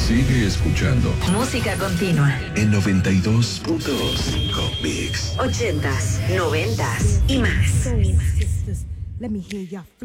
Sigue escuchando Música continua. en 92.5 Mix. 80s, 90s y más. Let me hear ya.